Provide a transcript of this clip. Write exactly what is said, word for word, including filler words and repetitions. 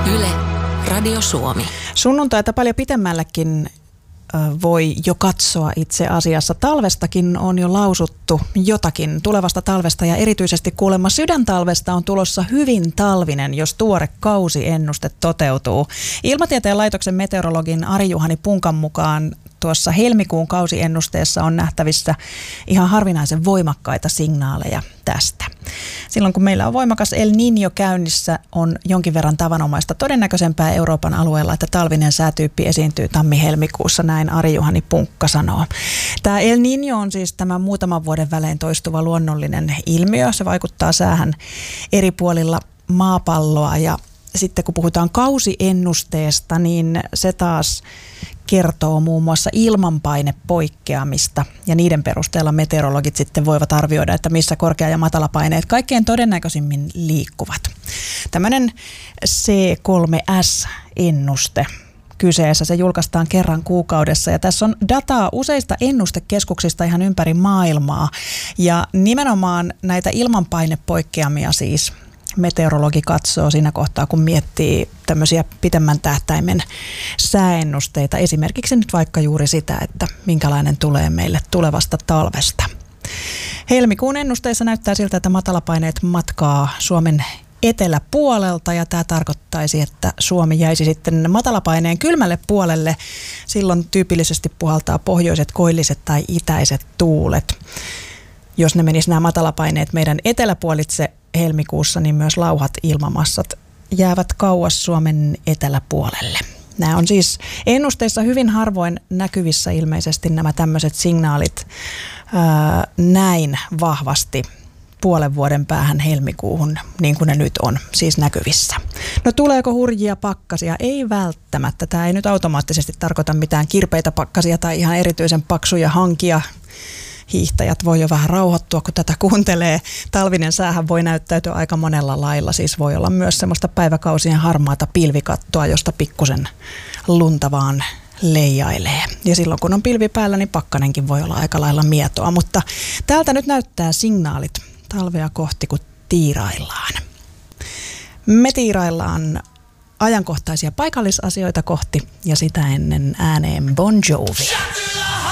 Yle, Radio Suomi. Sunnuntaita paljon pitemmällekin voi jo katsoa itse asiassa. Talvestakin on jo lausuttu jotakin tulevasta talvesta ja erityisesti kuulemma sydäntalvesta on tulossa hyvin talvinen, jos tuore kausiennuste toteutuu. Ilmatieteen laitoksen meteorologin Ari-Juhani Punkan mukaan tuossa helmikuun kausiennusteessa on nähtävissä ihan harvinaisen voimakkaita signaaleja tästä. Silloin kun meillä on voimakas El Niño käynnissä, on jonkin verran tavanomaista todennäköisempää Euroopan alueella, että talvinen säätyyppi esiintyy tammi-helmikuussa, näin Ari-Juhani Punkka sanoo. Tämä El Niño on siis tämä muutaman vuoden välein toistuva luonnollinen ilmiö. Se vaikuttaa säähän eri puolilla maapalloa ja sitten kun puhutaan kausiennusteesta, niin se taas kertoo muun muassa ilmanpainepoikkeamista ja niiden perusteella meteorologit sitten voivat arvioida, että missä korkea- ja matalapaineet kaikkein todennäköisimmin liikkuvat. Tämmöinen C kolme S-ennuste kyseessä, se julkaistaan kerran kuukaudessa ja tässä on dataa useista ennustekeskuksista ihan ympäri maailmaa ja nimenomaan näitä ilmanpainepoikkeamia siis meteorologi katsoo siinä kohtaa, kun miettii tämmöisiä pitemmän tähtäimen sääennusteita. Esimerkiksi nyt vaikka juuri sitä, että minkälainen tulee meille tulevasta talvesta. Helmikuun ennusteissa näyttää siltä, että matalapaineet matkaa Suomen eteläpuolelta ja tämä tarkoittaisi, että Suomi jäisi sitten matalapaineen kylmälle puolelle. Silloin tyypillisesti puhaltaa pohjoiset, koilliset tai itäiset tuulet. Jos ne menis nämä matalapaineet meidän eteläpuolitse helmikuussa, niin myös lauhat ilmamassat jäävät kauas Suomen eteläpuolelle. Nämä on siis ennusteissa hyvin harvoin näkyvissä ilmeisesti nämä tämmöiset signaalit ää, näin vahvasti puolen vuoden päähän helmikuuhun, niin kuin ne nyt on siis näkyvissä. No tuleeko hurjia pakkasia? Ei välttämättä. Tämä ei nyt automaattisesti tarkoita mitään kirpeitä pakkasia tai ihan erityisen paksuja hankia. Hiihtäjät voi jo vähän rauhoittua, kun tätä kuuntelee. Talvinen säähän voi näyttäytyä aika monella lailla. Siis voi olla myös semmoista päiväkausien harmaata pilvikattoa, josta pikkusen lunta vaan leijailee. Ja silloin kun on pilvi päällä, niin pakkanenkin voi olla aika lailla mietoa. Mutta täältä nyt näyttää signaalit talvea kohti, kun tiiraillaan. Me tiiraillaan ajankohtaisia paikallisasioita kohti ja sitä ennen ääneen Bon Jovi.